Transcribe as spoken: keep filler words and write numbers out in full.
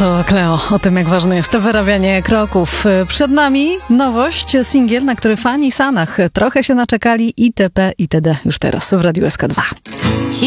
To Cleo, o tym jak ważne jest wyrabianie kroków. Przed nami nowość, singiel, na który fani Sanach trochę się naczekali, itp. itd. już teraz w Radiu S K dwa.